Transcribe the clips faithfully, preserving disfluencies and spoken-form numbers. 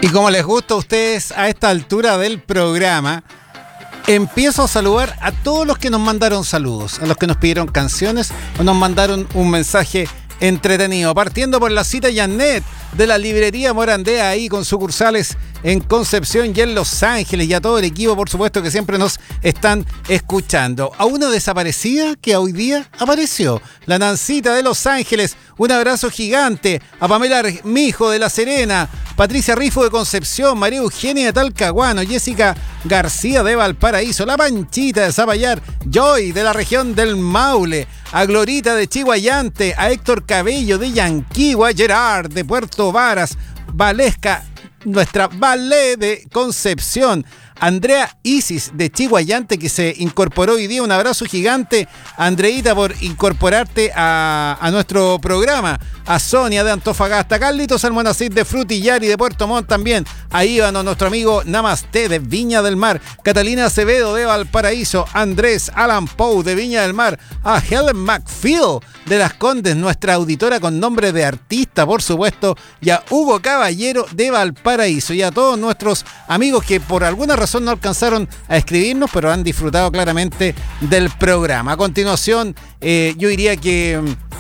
Y como les gusta a ustedes a esta altura del programa, empiezo a saludar a todos los que nos mandaron saludos, a los que nos pidieron canciones o nos mandaron un mensaje entretenido. Partiendo por la cita Janet de la librería Morandea, ahí con sucursales en Concepción y en Los Ángeles, y a todo el equipo, por supuesto, que siempre nos están escuchando. A una desaparecida que hoy día apareció, la Nancita de Los Ángeles, un abrazo gigante. A Pamela Mijo de La Serena, Patricia Rifo de Concepción, María Eugenia de Talcahuano, Jessica García de Valparaíso, La Panchita de Zapallar, Joy de la región del Maule, a Glorita de Chihuayante, a Héctor Cabello de Yanquihua, Gerard de Puerto Varas, Valesca, nuestra ballet de Concepción, Andrea Isis de Chihuayante, que se incorporó hoy día. Un abrazo gigante, Andreita, por incorporarte a, a nuestro programa. A Sonia de Antofagasta, Carlitos Almonacid de Frutillari de Puerto Montt también. A Ivano, nuestro amigo Namaste de Viña del Mar. Catalina Acevedo de Valparaíso. Andrés Alan Poe de Viña del Mar. A Helen McPhail de Las Condes, nuestra auditora con nombre de artista, por supuesto. Y a Hugo Caballero de Valparaíso. Y a todos nuestros amigos que por alguna razón no alcanzaron a escribirnos, pero han disfrutado claramente del programa. A continuación, eh, yo diría que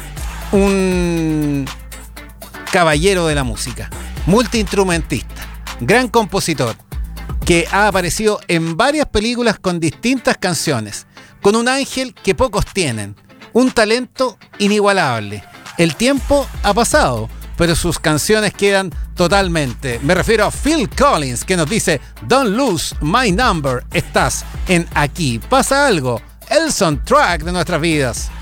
un caballero de la música, multiinstrumentista, gran compositor, que ha aparecido en varias películas con distintas canciones, con un ángel que pocos tienen, un talento inigualable. El tiempo ha pasado, pero sus canciones quedan totalmente. Me refiero a Phil Collins, que nos dice: Don't lose my number, estás en Aquí Pasa Algo, el soundtrack de nuestras vidas.